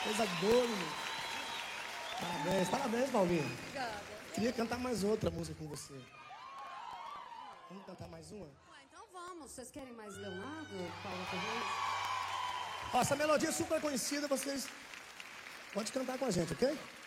Coisa boa, menino. Parabéns, parabéns, Paulinho. Obrigada. Queria cantar mais outra música com você. Vamos cantar mais uma? Ué, então vamos. Vocês querem mais Leonardo, Paula Fernandes? Ó, essa melodia é super conhecida, vocês podem cantar com a gente, ok?